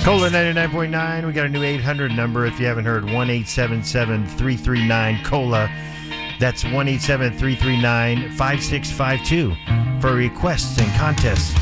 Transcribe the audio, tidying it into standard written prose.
Cola 99.9. We got a new 800 number if you haven't heard. 1-877-339-COLA. That's 1-877-339-5652 for requests and contests.